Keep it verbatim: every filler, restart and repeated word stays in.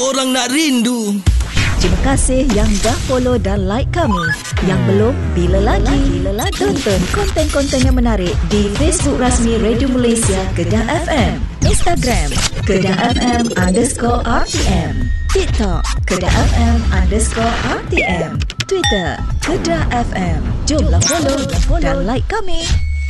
orang nak rindu. Terima kasih yang dah follow dan like kami. Yang belum, bila lagi? Bila lagi? Tonton konten-konten yang menarik di Facebook rasmi Radio Malaysia Kedah F M, Instagram Kedah F M underscore R T M, TikTok Kedah F M underscore R T M, Twitter Kedah F M. Jomlah follow dan like kami.